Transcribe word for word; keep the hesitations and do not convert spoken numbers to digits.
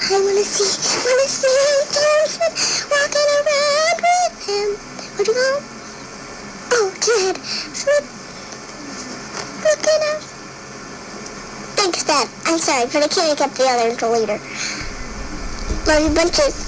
I wanna see, wanna see Taylor Swift walking around with him. Where'd you go? Oh, Dad. Swift. Looking up. Thanks, Dad. I'm sorry, but I can't make up the other until later. Love you bunches.